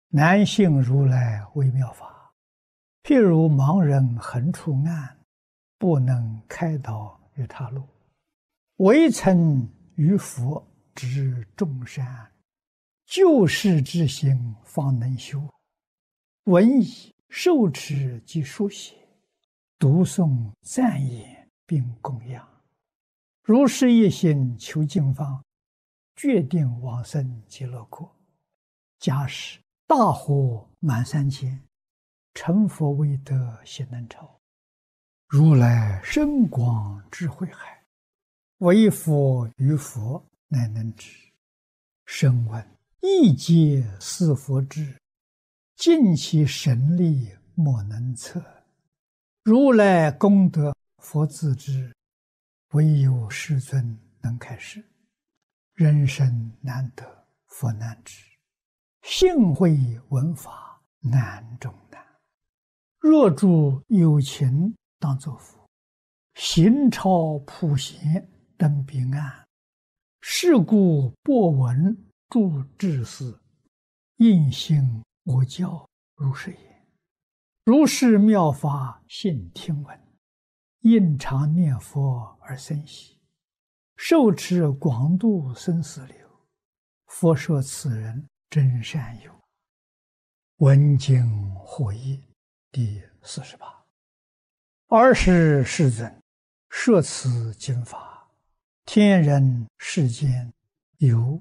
南信如来微妙法，譬如盲人横出岸，不能开导于他路。唯曾于佛知众山，救世之心方能修。闻已受持及书写，读诵赞言并供养。如是一心求经方，决定往生极乐国。假使大火满三千，成佛未得悉能超。如来深广智慧海，唯佛于佛乃能知。声闻一皆是佛智，尽其神力莫能测。如来功德佛自知，唯有世尊能开示。人生难得佛难知，幸会闻法难中难。若诸有情当作佛，行超普贤登彼岸。是故播闻诸智士，应信我教如是言。如是妙法信听闻，应常念佛而生喜。受持广度生死流，佛说此人真善友。闻经获益第48。尔时世尊摄此经法，天人世间有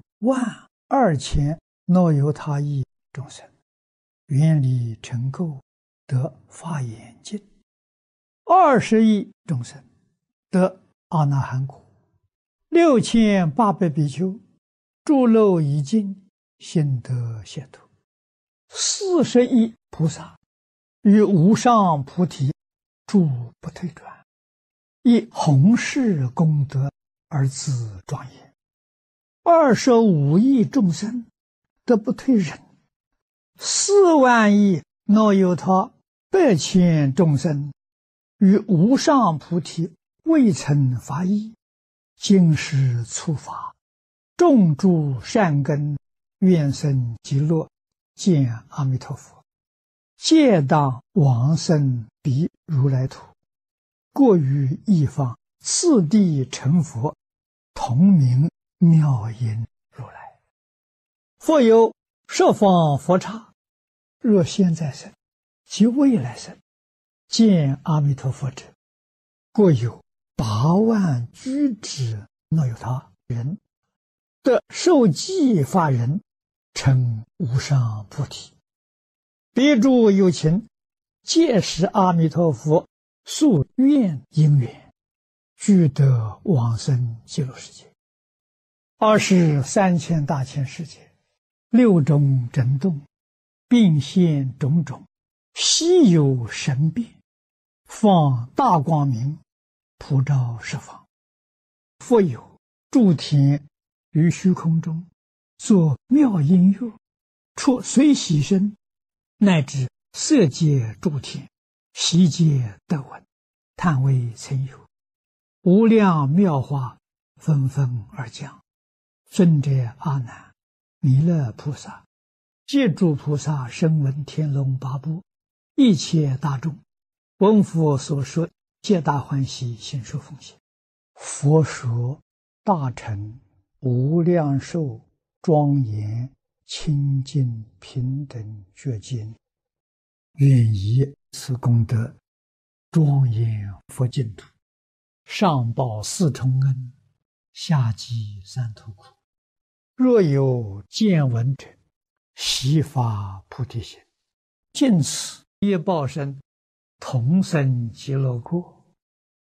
12000耨由他亿众生，愿力成垢，得法眼净。20亿众生得阿那含果。6800比丘诸漏已尽，心得解脱。40亿菩萨于无上菩提住不退转，以弘誓功德而自庄严。25亿众生得不退忍。4万亿耨由他100千众生于无上菩提未曾发意，今时初发，种诸善根，愿生极乐，见阿弥陀佛，皆当往生彼如来土。过于一方，次第成佛，同名妙音如来。复有十方佛刹，若现在生及未来生，见阿弥陀佛者，过有8万居之耨由他人，得受记法人，成无上菩提。彼诸有情，皆是阿弥陀佛宿愿因缘，俱得往生极乐世界。23千大千世界，六种震动，并现种种稀有神变，放大光明，普照十方。复有诸天于虚空中，作妙音乐，出随喜声，乃至色界诸天，悉皆得闻，叹为曾有。无量妙法纷纷而降。尊者阿难、弥勒菩萨、皆诸菩萨声闻天龙八部，一切大众，闻佛所说，皆大欢喜，心受奉献。佛说大乘无量寿庄严清净平等觉经，愿以此功德庄严佛净土，上报4重恩，下济3途苦。若有见闻者，悉发菩提心，尽此业报身，同生极乐国。